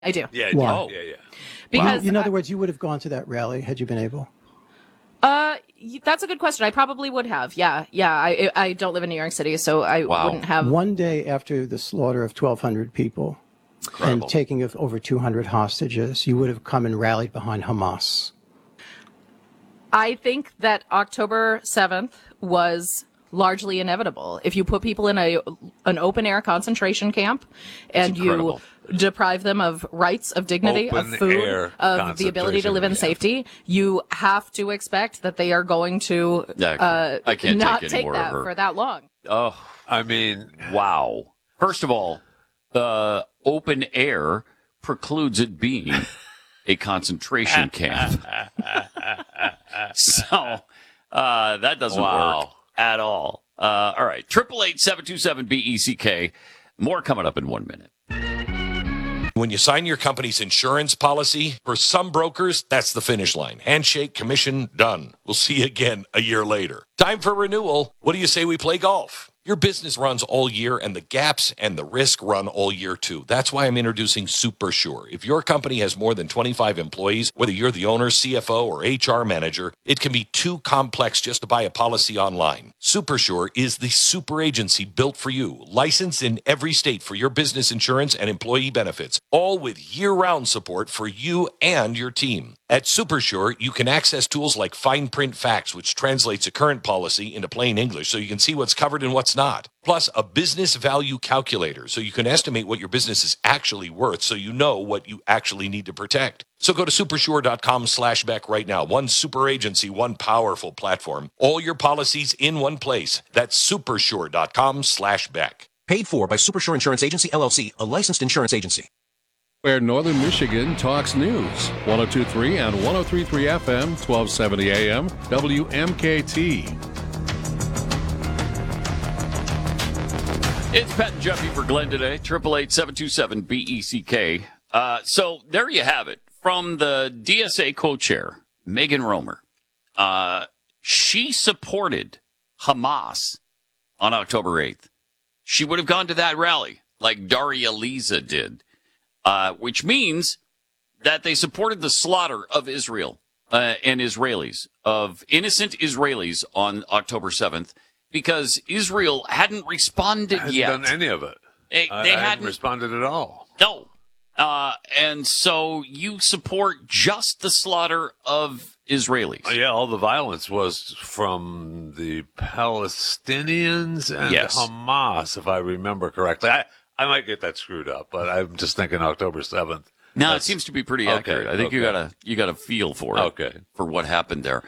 I do. Yeah. Why? Oh. Yeah. Because in other words, you would have gone to that rally had you been able. That's a good question. I probably would have. Yeah. I don't live in New York City, so I wouldn't have. One day after the slaughter of 1,200 people and taking of over 200 hostages, you would have come and rallied behind Hamas. I think that October 7th was largely inevitable. If you put people in an open air concentration camp and you deprive them of rights, of dignity, of food, of the ability to live in safety, you have to expect that they are going to I can't not take take more that of her. for that long. Oh, I mean, wow. First of all, the open air precludes it being a concentration camp. So that doesn't work at all. All right. 888-727-BECK. More coming up in 1 minute. When you sign your company's insurance policy, for some brokers, that's the finish line. Handshake, commission, done. We'll see you again a year later. Time for renewal. What do you say we play golf? Your business runs all year, and the gaps and the risk run all year, too. That's why I'm introducing SuperSure. If your company has more than 25 employees, whether you're the owner, CFO, or HR manager, it can be too complex just to buy a policy online. SuperSure is the super agency built for you, licensed in every state for your business insurance and employee benefits, all with year-round support for you and your team. At SuperSure, you can access tools like Fine Print Facts, which translates a current policy into plain English so you can see what's covered and what's not. Plus, a business value calculator so you can estimate what your business is actually worth so you know what you actually need to protect. So go to supersure.com/Beck right now. One super agency, one powerful platform. All your policies in one place. That's supersure.com/Beck. Paid for by Supersure Insurance Agency, LLC, a licensed insurance agency. Where Northern Michigan talks news. 102.3 and 103.3 FM, 1270 AM, WMKT. It's Pat and Jeffy for Glenn today. 888-727-BECK. So there you have it. From the DSA co-chair, Megan Romer. She supported Hamas on October 8th. She would have gone to that rally like Daria Liza did. Which means that they supported the slaughter of Israel and Israelis, of innocent Israelis on October 7th, because Israel hadn't responded yet. Hasn't done any of it. They hadn't responded at all. No. And so you support just the slaughter of Israelis. Yeah, all the violence was from the Palestinians and Hamas, if I remember correctly. I might get that screwed up, but I'm just thinking October 7th. No, it seems to be pretty accurate. I think you got a feel for it. For what happened there.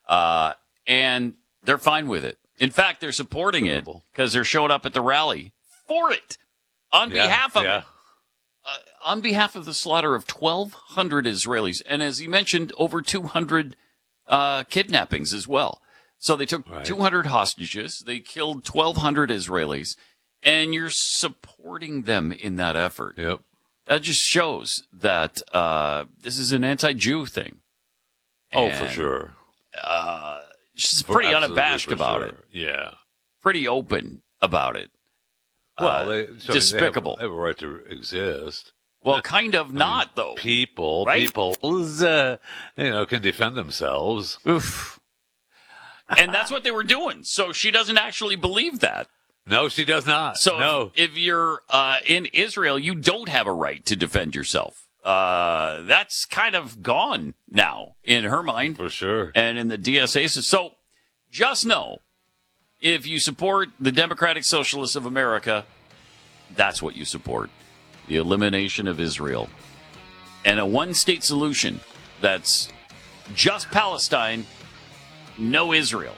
And they're fine with it. In fact, they're supporting it because they're showing up at the rally for it on behalf of it. On behalf of the slaughter of 1,200 Israelis. And as he mentioned, over 200 kidnappings as well. So they took 200 hostages. They killed 1,200 Israelis. And you're supporting them in that effort. Yep. That just shows that this is an anti-Jew thing. And, for sure. She's pretty unabashed about it. Yeah. Pretty open about it. Well, despicable. They have a right to exist. Well, kind of not, though. People can defend themselves. Oof. And that's what they were doing. So she doesn't actually believe that. No, she does not. So if you're in Israel, you don't have a right to defend yourself. That's kind of gone now in her mind. For sure. And in the DSA. So just know, if you support the Democratic Socialists of America, that's what you support. The elimination of Israel. And a one-state solution that's just Palestine, no Israel.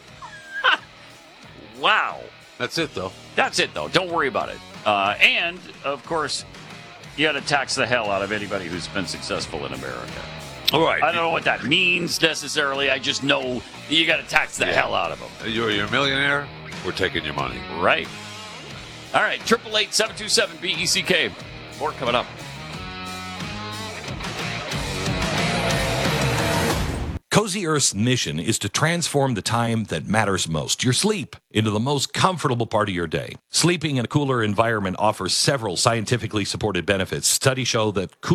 Wow. That's it, though. That's it, though. Don't worry about it. And, of course, you got to tax the hell out of anybody who's been successful in America. All right. I don't know what that means necessarily. I just know you got to tax the hell out of them. You're a millionaire, we're taking your money. Right. All right. 888-727-BECK. More coming up. Cozy Earth's mission is to transform the time that matters most, your sleep, into the most comfortable part of your day. Sleeping in a cooler environment offers several scientifically supported benefits. Studies show that